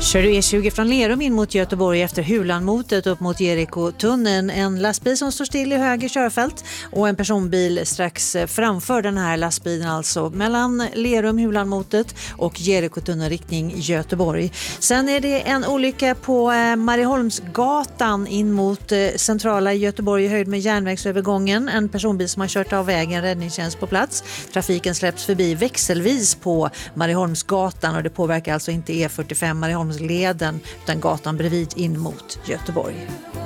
Kör du E20 från Lerum in mot Göteborg efter Hulanmotet upp mot Jerikotunneln. En lastbil som står still i höger körfält och en personbil strax framför den här lastbilen, alltså mellan Lerum, Hulanmotet och Jerikotunneln riktning Göteborg. Sen är det en olycka på Marieholmsgatan in mot centrala Göteborg i höjd med järnvägsövergången. En personbil som har kört av vägen, räddningstjänst på plats. Trafiken släpps förbi växelvis på Marieholmsgatan och det påverkar alltså inte E45 Marieholmsleden utan gatan bredvid in mot Göteborg.